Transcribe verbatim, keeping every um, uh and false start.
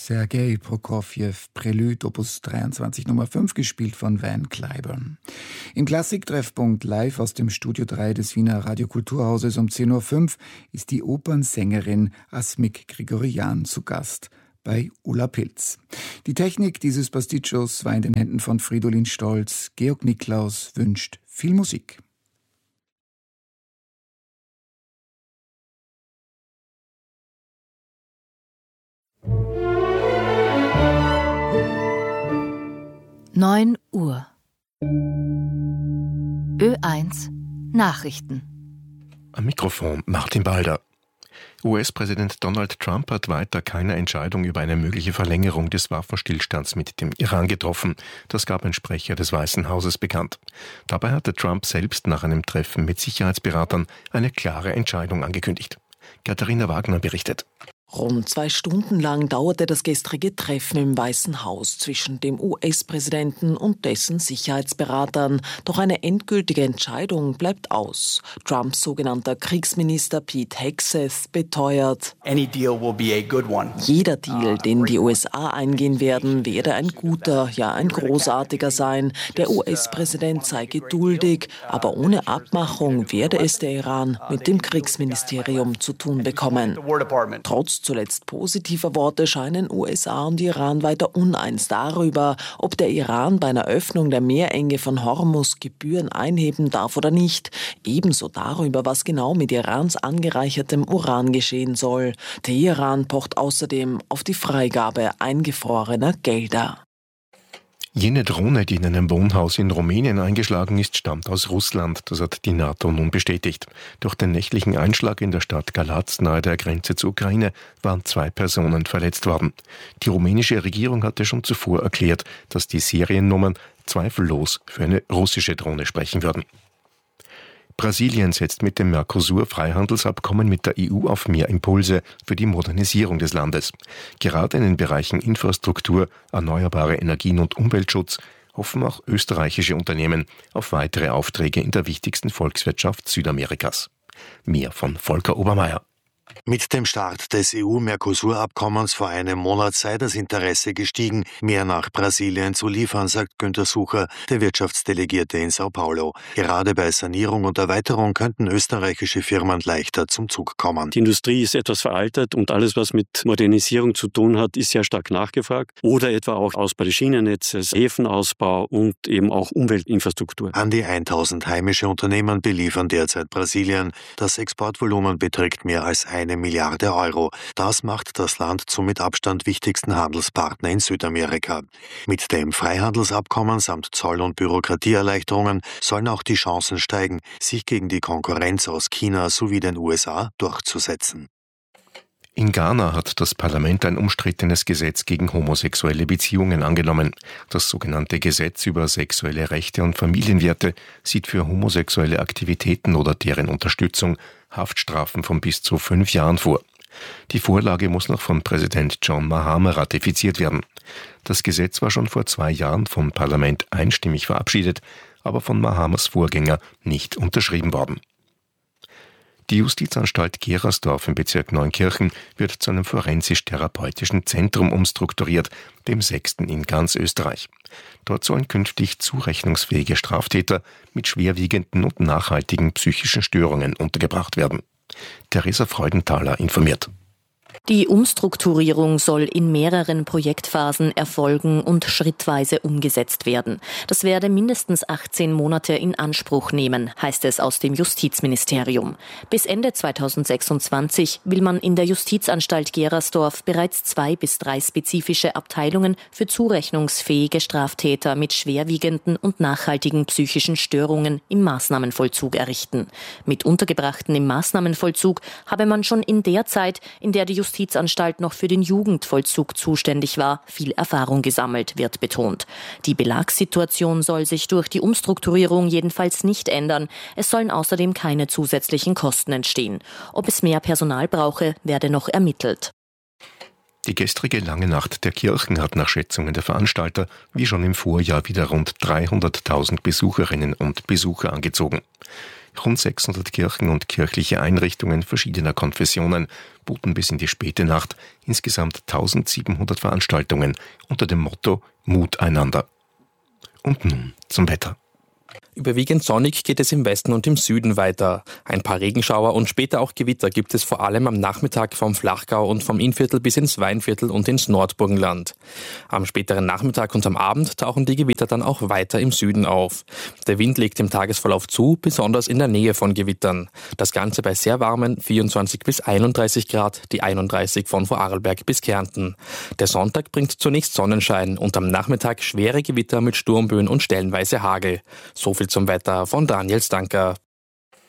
Sergei Prokofjew, Prelude Opus dreiundzwanzig Nummer fünf, gespielt von Van Cliburn. Im Klassiktreffpunkt live aus dem Studio drei des Wiener Radiokulturhauses um zehn Uhr fünf ist die Opernsängerin Asmik Grigorian zu Gast bei Ulla Pilz. Die Technik dieses Pasticcios war in den Händen von Fridolin Stolz. Georg Niklaus wünscht viel Musik. neun Uhr. Ö eins Nachrichten. Am Mikrofon Martin Balder. U S-Präsident Donald Trump hat weiter keine Entscheidung über eine mögliche Verlängerung des Waffenstillstands mit dem Iran getroffen. Das gab ein Sprecher des Weißen Hauses bekannt. Dabei hatte Trump selbst nach einem Treffen mit Sicherheitsberatern eine klare Entscheidung angekündigt. Katharina Wagner berichtet. Rund zwei Stunden lang dauerte das gestrige Treffen im Weißen Haus zwischen dem U S-Präsidenten und dessen Sicherheitsberatern. Doch eine endgültige Entscheidung bleibt aus. Trumps sogenannter Kriegsminister Pete Hegseth beteuert, Any deal will be a good one. Jeder Deal, den die U S A eingehen werden, werde ein guter, ja ein großartiger sein. Der U S-Präsident sei geduldig, aber ohne Abmachung werde es der Iran mit dem Kriegsministerium zu tun bekommen. Trotz zuletzt positiver Worte scheinen U S A und Iran weiter uneins darüber, ob der Iran bei einer Öffnung der Meerenge von Hormuz Gebühren einheben darf oder nicht. Ebenso darüber, was genau mit Irans angereichertem Uran geschehen soll. Teheran pocht außerdem auf die Freigabe eingefrorener Gelder. Jene Drohne, die in einem Wohnhaus in Rumänien eingeschlagen ist, stammt aus Russland. Das hat die NATO nun bestätigt. Durch den nächtlichen Einschlag in der Stadt Galatz nahe der Grenze zur Ukraine waren zwei Personen verletzt worden. Die rumänische Regierung hatte schon zuvor erklärt, dass die Seriennummern zweifellos für eine russische Drohne sprechen würden. Brasilien setzt mit dem Mercosur-Freihandelsabkommen mit der E U auf mehr Impulse für die Modernisierung des Landes. Gerade in den Bereichen Infrastruktur, erneuerbare Energien und Umweltschutz hoffen auch österreichische Unternehmen auf weitere Aufträge in der wichtigsten Volkswirtschaft Südamerikas. Mehr von Volker Obermeier. Mit dem Start des E U-Mercosur-Abkommens vor einem Monat sei das Interesse gestiegen, mehr nach Brasilien zu liefern, sagt Günter Sucher, der Wirtschaftsdelegierte in Sao Paulo. Gerade bei Sanierung und Erweiterung könnten österreichische Firmen leichter zum Zug kommen. Die Industrie ist etwas veraltet und alles, was mit Modernisierung zu tun hat, ist sehr stark nachgefragt. Oder etwa auch Ausbau des Schienennetzes, Häfenausbau und eben auch Umweltinfrastruktur. An die tausend heimische Unternehmen beliefern derzeit Brasilien. Das Exportvolumen beträgt mehr als eine Milliarde Euro. Das macht das Land zum mit Abstand wichtigsten Handelspartner in Südamerika. Mit dem Freihandelsabkommen samt Zoll- und Bürokratieerleichterungen sollen auch die Chancen steigen, sich gegen die Konkurrenz aus China sowie den U S A durchzusetzen. In Ghana hat das Parlament ein umstrittenes Gesetz gegen homosexuelle Beziehungen angenommen. Das sogenannte Gesetz über sexuelle Rechte und Familienwerte sieht für homosexuelle Aktivitäten oder deren Unterstützung Haftstrafen von bis zu fünf Jahren vor. Die Vorlage muss noch von Präsident John Mahama ratifiziert werden. Das Gesetz war schon vor zwei Jahren vom Parlament einstimmig verabschiedet, aber von Mahamas Vorgänger nicht unterschrieben worden. Die Justizanstalt Gerersdorf im Bezirk Neunkirchen wird zu einem forensisch-therapeutischen Zentrum umstrukturiert, dem sechsten in ganz Österreich. Dort sollen künftig zurechnungsfähige Straftäter mit schwerwiegenden und nachhaltigen psychischen Störungen untergebracht werden. Theresa Freudenthaler informiert. Die Umstrukturierung soll in mehreren Projektphasen erfolgen und schrittweise umgesetzt werden. Das werde mindestens achtzehn Monate in Anspruch nehmen, heißt es aus dem Justizministerium. Bis Ende zweitausendsechsundzwanzig will man in der Justizanstalt Gerersdorf bereits zwei bis drei spezifische Abteilungen für zurechnungsfähige Straftäter mit schwerwiegenden und nachhaltigen psychischen Störungen im Maßnahmenvollzug errichten. Mit Untergebrachten im Maßnahmenvollzug habe man schon in der Zeit, in der die Justizanstalt noch für den Jugendvollzug zuständig war, viel Erfahrung gesammelt, wird betont. Die Belagssituation soll sich durch die Umstrukturierung jedenfalls nicht ändern. Es sollen außerdem keine zusätzlichen Kosten entstehen. Ob es mehr Personal brauche, werde noch ermittelt. Die gestrige Lange Nacht der Kirchen hat nach Schätzungen der Veranstalter wie schon im Vorjahr wieder rund dreihunderttausend Besucherinnen und Besucher angezogen. Rund sechshundert Kirchen und kirchliche Einrichtungen verschiedener Konfessionen boten bis in die späte Nacht insgesamt eintausendsiebenhundert Veranstaltungen unter dem Motto Mut einander. Und nun zum Wetter. Überwiegend sonnig geht es im Westen und im Süden weiter. Ein paar Regenschauer und später auch Gewitter gibt es vor allem am Nachmittag vom Flachgau und vom Innviertel bis ins Weinviertel und ins Nordburgenland. Am späteren Nachmittag und am Abend tauchen die Gewitter dann auch weiter im Süden auf. Der Wind legt im Tagesverlauf zu, besonders in der Nähe von Gewittern. Das Ganze bei sehr warmen vierundzwanzig bis einunddreißig Grad, die einunddreißig von Vorarlberg bis Kärnten. Der Sonntag bringt zunächst Sonnenschein und am Nachmittag schwere Gewitter mit Sturmböen und stellenweise Hagel. So viel zum Wetter von Daniel Stanker.